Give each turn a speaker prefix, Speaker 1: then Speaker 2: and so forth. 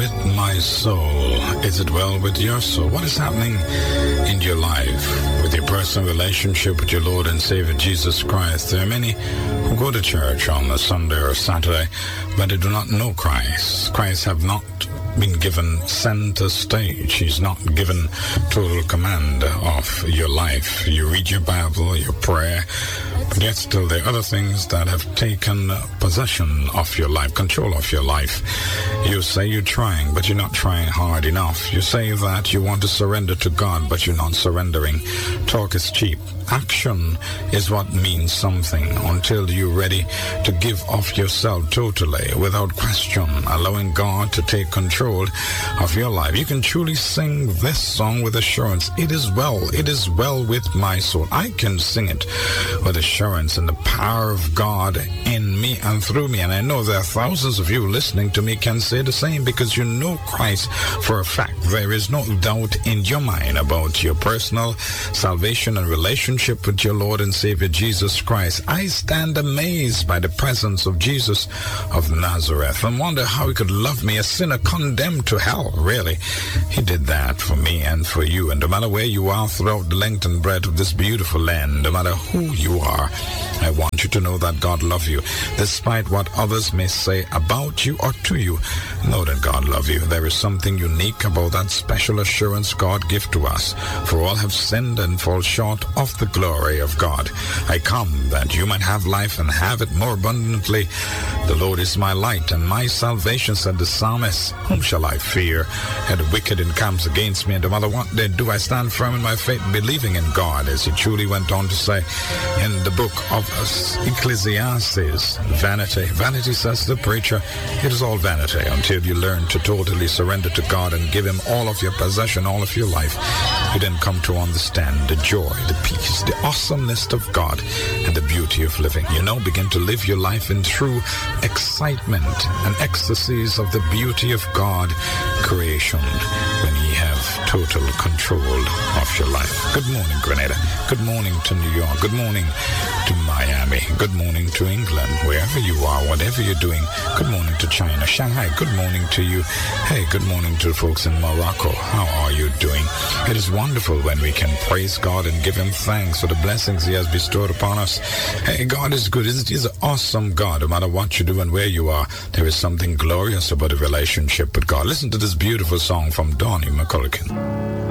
Speaker 1: with my soul? Is it well with your soul? What is happening in your life with your personal relationship with your Lord and Savior Jesus Christ? There are many who go to church on a Sunday or Saturday, but they do not know Christ. Christ have not been given center stage. He's not given total command of your life. You read your Bible, your prayer, but yet still there are other things that have taken possession of your life, control of your life. You say you're trying, but you're not trying hard enough. You say that you want to surrender to God, but you're not surrendering. Talk is cheap. Action is what means something until you're ready to give of yourself totally, without question, allowing God to take control of your life. You can truly sing this song with assurance. It is well with my soul. I can sing it with assurance and the power of God in me and through me. And I know there are thousands of you listening to me can say the same, because you know Christ for a fact. There is no doubt in your mind about your personal salvation and relationship with your Lord and Savior Jesus Christ. I stand amazed by the presence of Jesus of Nazareth and wonder how he could love me, a sinner condemned to hell. Really, he did that for me and for you. And no matter where you are throughout the length and breadth of this beautiful land, no matter who you are, I want you to know that God loves you. Despite what others may say about you or to you, know that God loves you. There is something unique about that special assurance God gives to us. For all have sinned and fall short of the glory of God. I come that you might have life and have it more abundantly. The Lord is my light and my salvation, said the psalmist. Whom shall I fear? And the wicked encamps against me, and no matter what they do, I stand firm in my faith, believing in God, as he truly went on to say in the book of Ecclesiastes. Vanity, says the preacher. It is all vanity until you learn to totally surrender to God and give him all of your possession, all of your life. You then come to understand the joy, the peace, the awesomeness of God, and the beauty of living. You now begin to live your life in true excitement and ecstasies of the beauty of God creation, when you have total control of your life. Good morning, Grenada. Good morning to New York. Good morning to Miami. Good morning to England. Wherever you are, whatever you're doing. Good morning to China. Shanghai, good morning to you. Hey, good morning to the folks in Morocco. How are you doing? It is wonderful when we can praise God and give him thanks for the blessings he has bestowed upon us. Hey, God is good. He's an awesome God. No matter what you do and where you are, there is something glorious about a relationship with God. Listen to this beautiful song from Donnie McCullough.